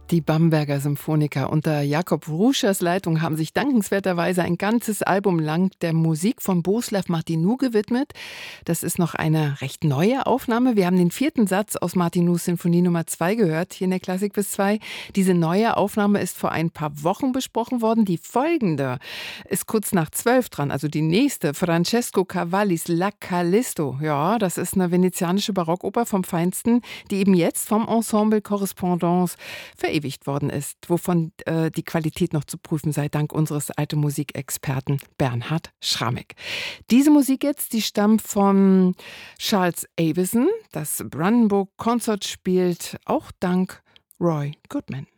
Die Bamberger Symphoniker unter Jakob Ruschers Leitung haben sich dankenswerterweise ein ganzes Album lang der Musik von Bohuslav Martinů gewidmet. Das ist noch eine recht neue Aufnahme. Wir haben den 4. Satz aus Martinús Sinfonie Nummer 2 gehört, hier in der Klassik bis 2. Diese neue Aufnahme ist vor ein paar Wochen besprochen worden. Die folgende ist kurz nach 12 dran, also die nächste, Francesco Cavallis La Callisto. Ja, das ist eine venezianische Barockoper vom Feinsten, die eben jetzt vom Ensemble Correspondance verewigt worden ist, wovon die Qualität noch zu prüfen sei, dank unseres alten Musikexperten Bernhard Schramek. Diese Musik jetzt, die stammt von Charles Avison. Das Brandenburg Consort spielt auch dank Roy Goodman.